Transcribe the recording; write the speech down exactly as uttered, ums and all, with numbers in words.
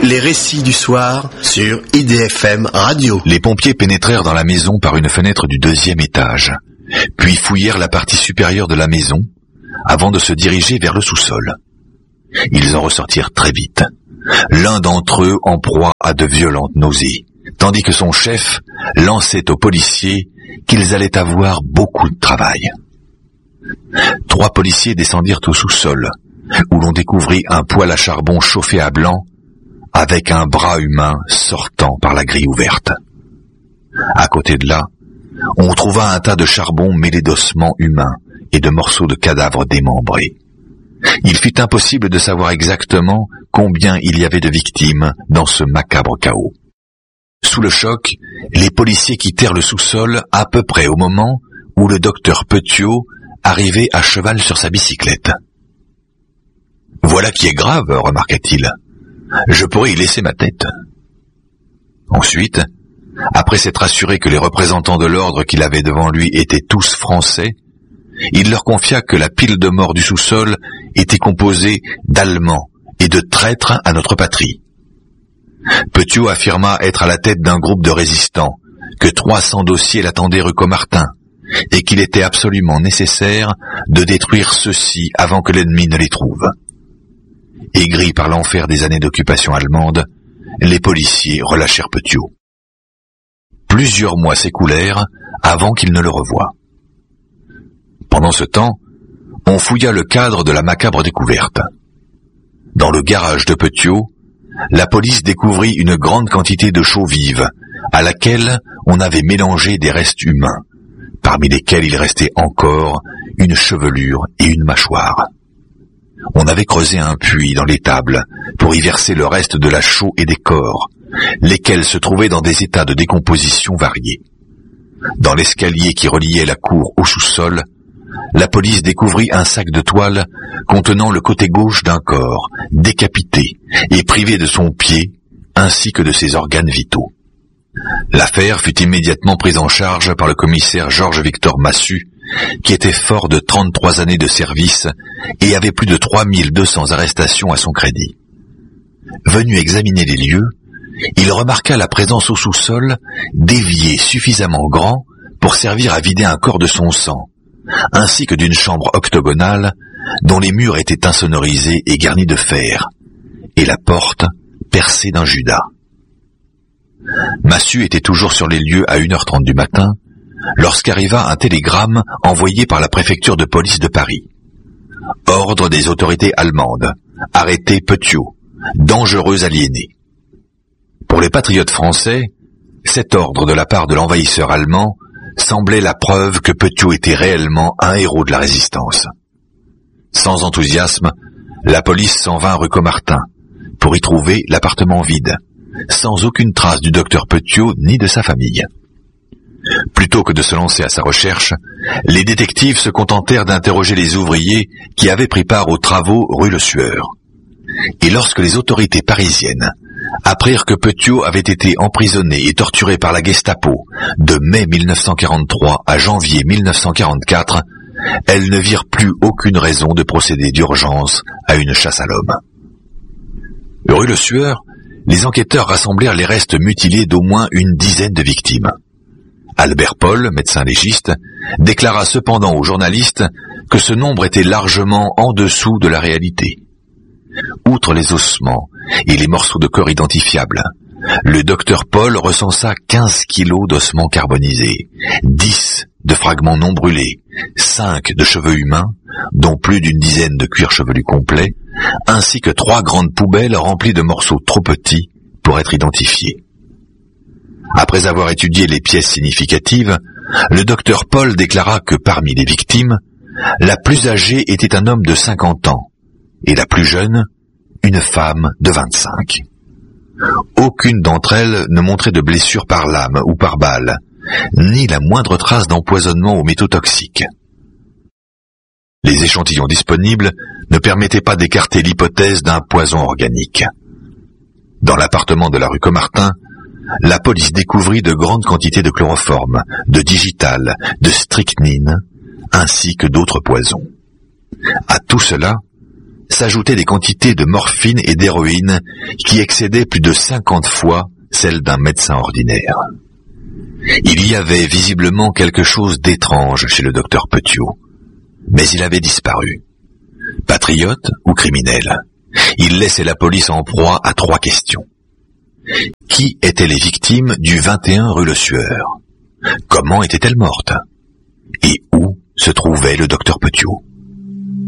Les récits du soir sur I D F M Radio. Les pompiers pénétrèrent dans la maison par une fenêtre du deuxième étage, puis fouillèrent la partie supérieure de la maison, avant de se diriger vers le sous-sol. Ils en ressortirent très vite, l'un d'entre eux en proie à de violentes nausées, tandis que son chef lançait aux policiers qu'ils allaient avoir beaucoup de travail. Trois policiers descendirent au sous-sol, où l'on découvrit un poêle à charbon chauffé à blanc, avec un bras humain sortant par la grille ouverte. À côté de là, on trouva un tas de charbon mêlé d'ossements humains et de morceaux de cadavres démembrés. Il fut impossible de savoir exactement combien il y avait de victimes dans ce macabre chaos. Sous le choc, les policiers quittèrent le sous-sol à peu près au moment où le docteur Petiot arrivait à cheval sur sa bicyclette. « Voilà qui est grave, remarqua-t-il. Je pourrais y laisser ma tête. » Ensuite, après s'être assuré que les représentants de l'ordre qu'il avait devant lui étaient tous français, il leur confia que la pile de morts du sous-sol était composée d'Allemands et de traîtres à notre patrie. Petiot affirma être à la tête d'un groupe de résistants, que trois cents dossiers l'attendaient rue Caumartin, et qu'il était absolument nécessaire de détruire ceux-ci avant que l'ennemi ne les trouve. Aigris par l'enfer des années d'occupation allemande, les policiers relâchèrent Petiot. Plusieurs mois s'écoulèrent avant qu'il ne le revoie. Pendant ce temps, on fouilla le cadre de la macabre découverte. Dans le garage de Petiot, la police découvrit une grande quantité de chaux vive, à laquelle on avait mélangé des restes humains, parmi lesquels il restait encore une chevelure et une mâchoire. On avait creusé un puits dans l'étable pour y verser le reste de la chaux et des corps, lesquels se trouvaient dans des états de décomposition variés. Dans l'escalier qui reliait la cour au sous-sol, la police découvrit un sac de toile contenant le côté gauche d'un corps, décapité et privé de son pied, ainsi que de ses organes vitaux. L'affaire fut immédiatement prise en charge par le commissaire Georges-Victor Massu, qui était fort de trente-trois années de service et avait plus de trois mille deux cents arrestations à son crédit. Venu examiner les lieux, il remarqua la présence au sous-sol d'éviers suffisamment grands pour servir à vider un corps de son sang, ainsi que d'une chambre octogonale dont les murs étaient insonorisés et garnis de fer, et la porte percée d'un judas. Massu était toujours sur les lieux à une heure trente du matin, lorsqu'arriva un télégramme envoyé par la préfecture de police de Paris. Ordre des autorités allemandes. Arrêtez Petiot, dangereux aliéné. Pour les patriotes français, cet ordre de la part de l'envahisseur allemand semblait la preuve que Petiot était réellement un héros de la résistance. Sans enthousiasme, la police s'en vint rue Caumartin, pour y trouver l'appartement vide, sans aucune trace du docteur Petiot ni de sa famille. Plutôt que de se lancer à sa recherche, les détectives se contentèrent d'interroger les ouvriers qui avaient pris part aux travaux rue Le Sueur. Et lorsque les autorités parisiennes apprirent que Petiot avait été emprisonné et torturé par la Gestapo de mai mille neuf cent quarante-trois à janvier mille neuf cent quarante-quatre, elles ne virent plus aucune raison de procéder d'urgence à une chasse à l'homme. Rue Le Sueur, les enquêteurs rassemblèrent les restes mutilés d'au moins une dizaine de victimes. Albert Paul, médecin légiste, déclara cependant aux journalistes que ce nombre était largement en dessous de la réalité. Outre les ossements et les morceaux de corps identifiables, le docteur Paul recensa quinze kilos d'ossements carbonisés, dix de fragments non brûlés, cinq de cheveux humains, dont plus d'une dizaine de cuirs chevelus complets, ainsi que trois grandes poubelles remplies de morceaux trop petits pour être identifiés. Après avoir étudié les pièces significatives, le docteur Paul déclara que parmi les victimes, la plus âgée était un homme de cinquante ans, et la plus jeune, une femme de vingt-cinq. Aucune d'entre elles ne montrait de blessure par lame ou par balle, ni la moindre trace d'empoisonnement aux métaux toxiques. Les échantillons disponibles ne permettaient pas d'écarter l'hypothèse d'un poison organique. Dans l'appartement de la rue Caumartin, la police découvrit de grandes quantités de chloroforme, de digital, de strychnine, ainsi que d'autres poisons. À tout cela s'ajoutaient des quantités de morphine et d'héroïne qui excédaient plus de cinquante fois celles d'un médecin ordinaire. Il y avait visiblement quelque chose d'étrange chez le docteur Petiot, mais il avait disparu. Patriote ou criminel, il laissait la police en proie à trois questions. Qui étaient les victimes du vingt et un rue Le Sueur? Comment étaient-elles mortes? Et où se trouvait le docteur Petiot?